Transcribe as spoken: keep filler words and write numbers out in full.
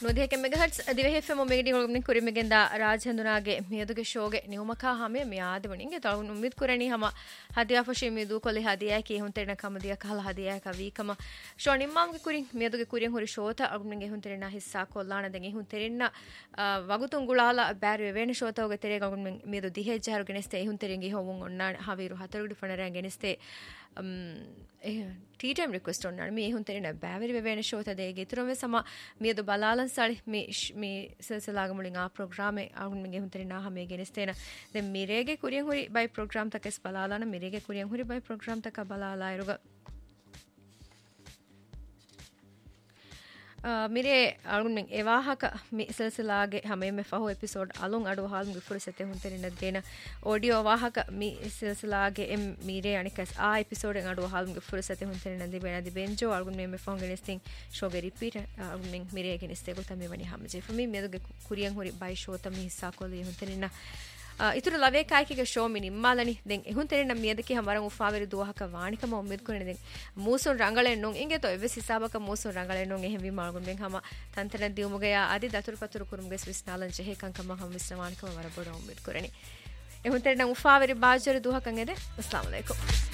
නොදේක මෙගහර්ට්ස් දිවහෙෆෙම මෙගඩි ගොල්ගම්නි කුරිමෙගෙන්දා රාජහඳුනාගේ මියදුගේ ෂෝගේ නියමකා හමේ මියාදවණින්ගේ තලුන් උම්මිත් කුරණි හම හදියා ෆෂි මිදු කොලි හදියා කී හුන්තෙන කමදියා කල හදියා කවීකම ෂෝ නිම්මාම්ගේ කුරින් මියදුගේ කුරින් හොරි ෂෝතා අගුම්නිගේ හුන්තෙන හිස්සා කොල්ලාන දෙන් හුන්තෙරින්න වගුතුන් ගුලාලා බෑරි වෙන ෂෝතාවගේ තෙරේ ගොල්ගම් මියදු දිහෙ ජාරු ගෙනස්තේ හුන්තෙරින්ගේ හොමුන් ඔන්නා හවීරු හතරුගඩි ෆනරයන් ගෙනස්තේ ටී ටයිම් රික්වෙස්ට් ඔන්නාන මේ හුන්තෙරින බෑවරි වෙන ෂෝතා දෙගේ ඉතුරුම සම මියදු බලාලන් සලි මේ මේ සිල්සිලාගේ මුලින් ආ ප්‍රෝග්‍රෑමේ අගුම්නිගේ හුන්තෙරිනා හමේ ගෙනස්තේන දැන් මිරේගේ කුරියන් හොරි බයි ප්‍රෝග්‍රෑම් තකස් බලාලාන මිරේගේ කුරියන් හොරි බයි ප්‍රෝග්‍රෑම් තක බලාලා ඉරුග මිරේ අලුන් එවාහක මි සිල්සිලාගේ හැමෙම ෆහෝ එපිසෝඩ් අලුන් අඩු හාල්මුගේ ෆුරසතේ හුන්තරින්න දෙන ඔඩියෝ වාහක මි සිල්සිලාගේ එම් මිරේ අනිකස් ආ එපිසෝඩෙන් අඩු හාල්මුගේ ෆුරසතේ හුන්තරින්න දෙබෙන දිබෙන්ජෝ අලුන් මෙම ෆෝන් ගෙනස්තින් ෂෝගේ රිපීට් අලුන් මිරේ ගෙනස්තේ ගොත මේ වනි හැමජේ ෆමි මෙදුගේ කුරියන් හොරි බයි ෂෝත මි හිස්සා කොලේ හුන්තරින්න ඉතුරු ලවේ කායිකගේ ෂෝ මිනි මාලනි දෙන් එහුන් තෙරෙන්න මියදකි හමරන් උෆාවෙරි දුවහක වානිකම උම්මෙත් කොනේ දෙන් මූසොන් රංගලෙන් නොන් ඉංගේ තෝ එවෙස් හිසාබක මූසොන් රංගලෙන් නොන් එහෙවි මාල්ගුන් දෙන් හම තන්තර දියුමුගේ ආදි දතුරු පතුරු කුරුමුගේ ස්විස්නාලන් ජෙහෙ කංකම හම විස්නවානිකම වර බොඩ උම්මෙත් කොරණි එහුන් තෙරෙන්න උෆාවෙරි බාජර දුවහකන් එද අස්ලාම් අලයිකුම්